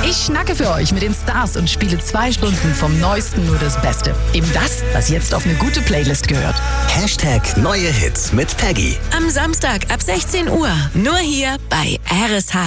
Ich schnacke für euch mit den Stars und spiele 2 Stunden vom Neuesten nur das Beste. Eben das, was jetzt auf eine gute Playlist gehört. Hashtag neue Hits mit Peggy. Am Samstag ab 16 Uhr. Nur hier bei RSH.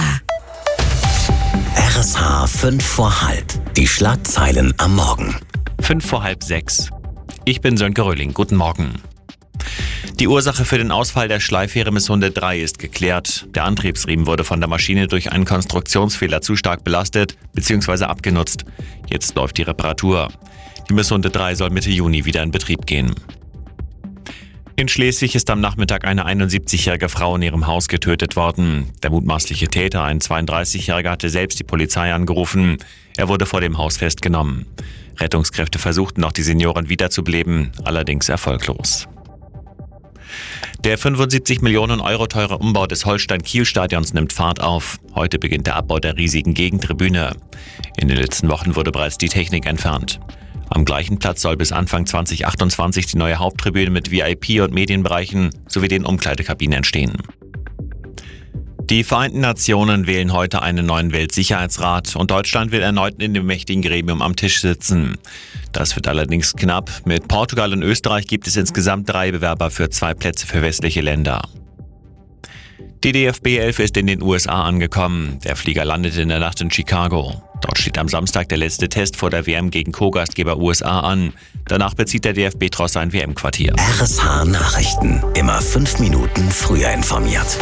RSH 5 vor halb. Die Schlagzeilen am Morgen. 5 vor halb 6. Ich bin Sönke Röhling. Guten Morgen. Die Ursache für den Ausfall der Schleifähre Missunde 3 ist geklärt. Der Antriebsriemen wurde von der Maschine durch einen Konstruktionsfehler zu stark belastet bzw. abgenutzt. Jetzt läuft die Reparatur. Die Missunde 3 soll Mitte Juni wieder in Betrieb gehen. In Schleswig ist am Nachmittag eine 71-jährige Frau in ihrem Haus getötet worden. Der mutmaßliche Täter, ein 32-Jähriger, hatte selbst die Polizei angerufen. Er wurde vor dem Haus festgenommen. Rettungskräfte versuchten noch, die Seniorin wiederzubeleben, allerdings erfolglos. Der 75 Millionen Euro teure Umbau des Holstein-Kiel-Stadions nimmt Fahrt auf. Heute beginnt der Abbau der riesigen Gegentribüne. In den letzten Wochen wurde bereits die Technik entfernt. Am gleichen Platz soll bis Anfang 2028 die neue Haupttribüne mit VIP- und Medienbereichen sowie den Umkleidekabinen entstehen. Die Vereinten Nationen wählen heute einen neuen Weltsicherheitsrat und Deutschland will erneut in dem mächtigen Gremium am Tisch sitzen. Das wird allerdings knapp. Mit Portugal und Österreich gibt es insgesamt 3 Bewerber für 2 Plätze für westliche Länder. Die DFB 11 ist in den USA angekommen. Der Flieger landete in der Nacht in Chicago. Dort steht am Samstag der letzte Test vor der WM gegen Co-Gastgeber USA an. Danach bezieht der DFB-Tross sein WM-Quartier. RSH Nachrichten. Immer 5 Minuten früher informiert.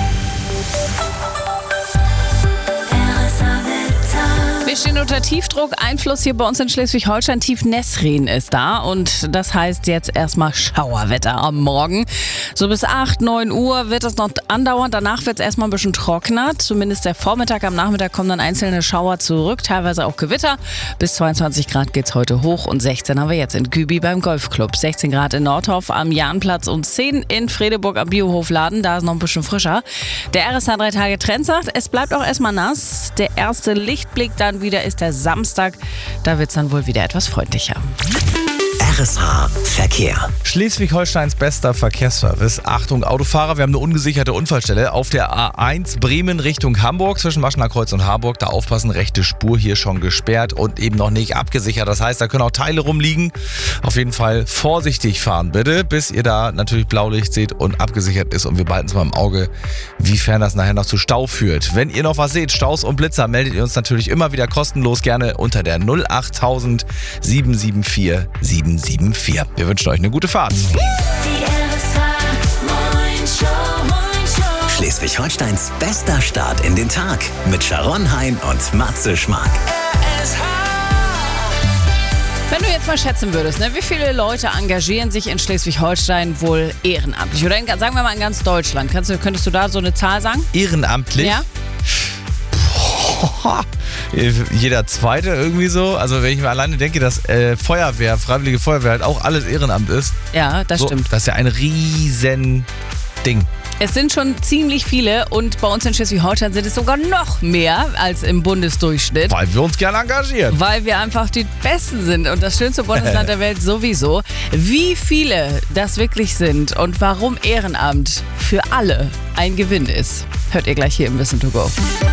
Wir stehen unter Tiefdruck. Einfluss hier bei uns in Schleswig-Holstein. Tief Nesrin ist da und das heißt jetzt erstmal Schauerwetter am Morgen. So bis 8, 9 Uhr wird es noch andauern. Danach wird es erstmal ein bisschen trockener. Zumindest der Vormittag. Am Nachmittag kommen dann einzelne Schauer zurück, teilweise auch Gewitter. Bis 22 Grad geht's heute hoch und 16 haben wir jetzt in Gübi beim Golfclub. 16 Grad in Nordhof am Jahnplatz und 10 in Fredeburg am Biohofladen. Da ist noch ein bisschen frischer. Der RSH 3 Tage Trend sagt, es bleibt auch erstmal nass. Der erste Lichtblick dann wieder ist der Samstag. Da wird es dann wohl wieder etwas freundlicher. RSH Verkehr. Schleswig-Holsteins bester Verkehrsservice. Achtung, Autofahrer, wir haben eine ungesicherte Unfallstelle auf der A1 Bremen Richtung Hamburg, zwischen Maschener Kreuz und Harburg. Da aufpassen, rechte Spur hier schon gesperrt und eben noch nicht abgesichert. Das heißt, da können auch Teile rumliegen. Auf jeden Fall vorsichtig fahren, bitte, bis ihr da natürlich Blaulicht seht und abgesichert ist. Und wir behalten es mal im Auge, wiefern das nachher noch zu Stau führt. Wenn ihr noch was seht, Staus und Blitzer, meldet ihr uns natürlich immer wieder kostenlos gerne unter der 08000 774 774. Wir wünschen euch eine gute Fahrt. Schleswig-Holsteins bester Start in den Tag mit Sharon Hein und Matze Schmark. Wenn du jetzt mal schätzen würdest, wie viele Leute engagieren sich in Schleswig-Holstein wohl ehrenamtlich? Oder sagen wir mal in ganz Deutschland. Könntest du da so eine Zahl sagen? Ehrenamtlich? Ja. Jeder Zweite irgendwie so. Also wenn ich mir alleine denke, dass Feuerwehr, Freiwillige Feuerwehr halt auch alles Ehrenamt ist. Ja, das stimmt. Das ist ja ein riesen Ding. Es sind schon ziemlich viele und bei uns in Schleswig-Holstein sind es sogar noch mehr als im Bundesdurchschnitt. Weil wir uns gerne engagieren. Weil wir einfach die Besten sind und das schönste Bundesland der Welt sowieso. Wie viele das wirklich sind und warum Ehrenamt für alle ein Gewinn ist, hört ihr gleich hier im Wissen to Go.